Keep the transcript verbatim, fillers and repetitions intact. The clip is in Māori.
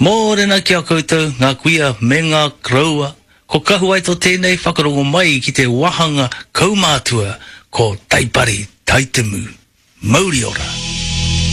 Mōrena kia koutou, ngā kuia me ngā kraua, ko kahua to tēnei whakarongo mai ki te wahanga kaumātua ko Taipari Taitemu. Mauri ora.